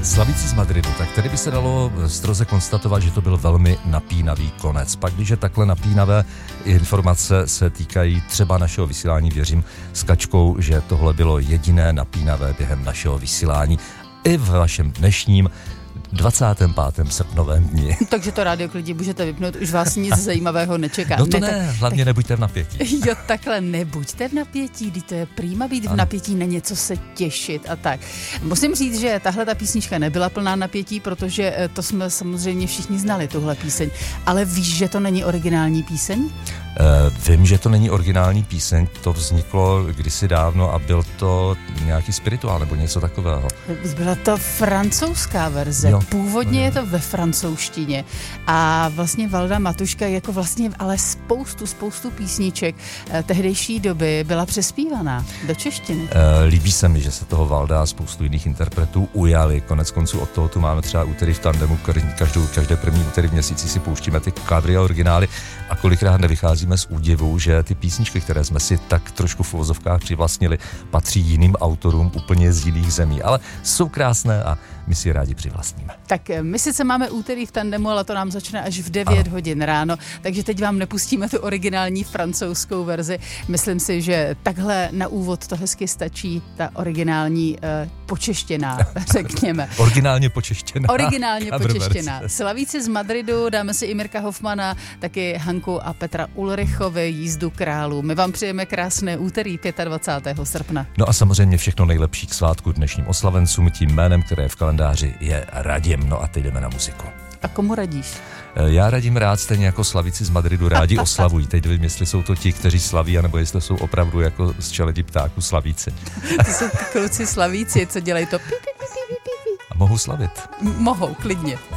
Slavíci z Madridu, tak tady by se dalo stroze konstatovat, že to byl velmi napínavý konec. Pak, když je takhle napínavé informace se týkají třeba našeho vysílání, věřím s Kačkou, že tohle bylo jediné napínavé během našeho vysílání i v vašem dnešním 25. srpnovém dni. Takže to rádio klidně můžete vypnout, už vás nic zajímavého nečeká. No to ne, hlavně nebuďte v napětí. Jo, takhle nebuďte v napětí, když to je prýma být v napětí, na něco se těšit a tak. Musím říct, že tahle ta písnička nebyla plná napětí, protože to jsme samozřejmě všichni znali, tuhle píseň. Ale víš, že to není originální píseň? Vím, že to není originální píseň, to vzniklo kdysi dávno a byl to nějaký spirituál nebo něco takového. Byla to francouzská verze, jo, původně je to ve francouzštině a vlastně Valda Matuška jako vlastně ale spoustu písniček tehdejší doby byla přespívaná do češtiny. Líbí se mi, že se toho Valda a spoustu jiných interpretů ujali, konec konců od toho tu máme třeba úterý v tandemu, každé první úterý v měsíci si pouštíme ty covery a originály a kolikrát nevycházíme z údivu, že ty písničky, které jsme si tak trošku v uvozovkách přivlastnili, patří jiným autorům úplně z jiných zemí, ale jsou krásné a my si je rádi přivlastníme. Tak my sice máme úterý v tandemu, ale to nám začne až v 9 hodin ráno, takže teď vám nepustíme tu originální francouzskou verzi. Myslím si, že takhle na úvod to hezky stačí, ta originální počeštěná, řekněme. Originálně počeštěná. Originálně počeštěná. Slavíci z Madridu, dáme si i Mirka Hoffmana, taky Hanku a Petra Ulrichovi, Jízdu králů. My vám přejeme krásné úterý 25. srpna. No a samozřejmě všechno nejlepší k svátku dnešním oslavencům, tím jménem, které je v kalendáři, je Radim. No a teď jdeme na muziku. A komu radíš? Já radím rád, stejně jako Slavíci z Madridu rádi oslavují. Teď nevím, jestli jsou to ti, kteří slaví, anebo jestli jsou opravdu jako z čeledi ptáků slavíci. To jsou kluci slavíci, co dělají to. A mohou slavit. Mohou, klidně.